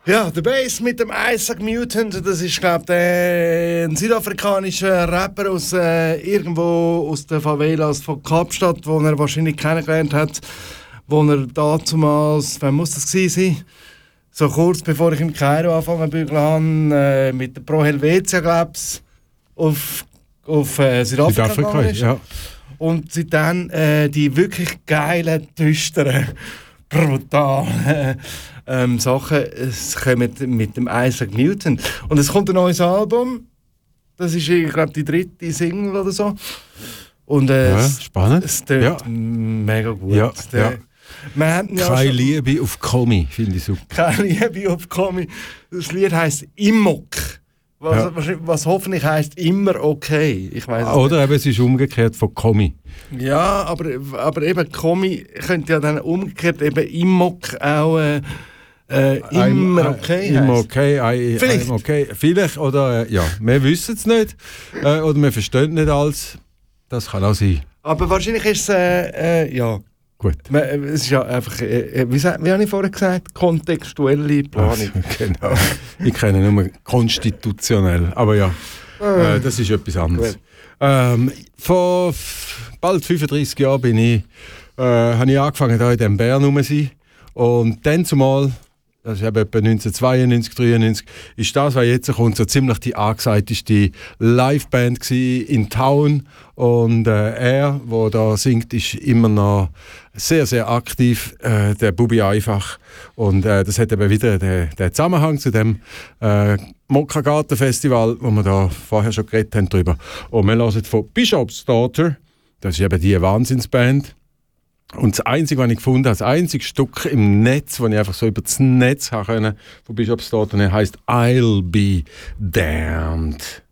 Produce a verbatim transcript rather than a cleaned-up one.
Ja, der Bass mit dem Isaac Mutant, das ist, glaube ich, ein südafrikanischer Rapper aus äh, irgendwo aus den Favelas von Kapstadt, wo er wahrscheinlich kennengelernt hat, wo er damals, wann muss das gewesen sein? So kurz bevor ich im Kairo angefangen zu bügeln habe, äh, mit der Pro Helvetia, glaube ich, auf, auf äh, Südafrika, Südafrika ist. Ja. Und seitdem äh, die wirklich geilen, düsteren, brutalen ähm, Sachen es kommen mit dem Isaac Newton. Und es kommt ein neues Album. Das ist, ich glaube, die dritte Single oder so. Und äh, Ja, es, spannend. es tönt Ja. mega gut. Ja, Der, ja. Wir hatten ja Keine schon- Liebe auf Kommi, finde ich super. Keine Liebe auf Kommi. Das Lied heisst Immok. Was, Ja. was, was hoffentlich heisst immer okay. Ich weiss es Oder eben, es ist umgekehrt von Kommi. nicht. Ja, aber, aber eben Kommi könnte ja dann umgekehrt eben Immok auch äh, äh, immer I'm- okay Immer heissen. okay, I, Vielleicht. I'm okay. Vielleicht, oder äh, ja, wir wissen es nicht. Äh, oder wir verstehen nicht alles. Das kann auch sein. Aber wahrscheinlich ist es, äh, äh, ja, Gut. man, äh, es ist ja einfach, äh, äh, wie, sa- wie habe ich vorher gesagt, kontextuelle Planung. Genau. Ich kenne nur konstitutionell. Aber ja, äh, das ist etwas anderes. Gut. Ähm, vor f- bald fünfunddreissig Jahren bin ich, äh, habe ich angefangen, hier in diesem Bern rum zu sein. Und dann zumal, das ist eben etwa neunzehnhundertzweiundneunzig, dreiundneunzig, ist das, was jetzt kommt, so ziemlich die angesagteste Liveband gsi in Town. Und äh, er, der da singt, ist immer noch sehr, sehr aktiv, äh, der Bubi Einfach. Und äh, das hat eben wieder den, den Zusammenhang zu dem äh, Mokka Garten Festival, wo wir da vorher schon geredet haben drüber. Und wir hören von Bishop's Daughter, das ist eben die Wahnsinnsband. Und das Einzige, was ich gefunden habe, das einzige Stück im Netz, das ich einfach so über das Netz haben konnte, von Bishop's Daughter, heisst I'll Be Damned.